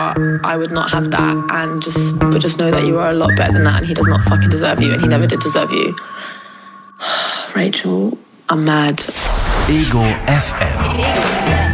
I would not have that, and just know that you are a lot better than that, and he does not fucking deserve you, and he never did deserve you. Rachel, I'm mad. Ego FM.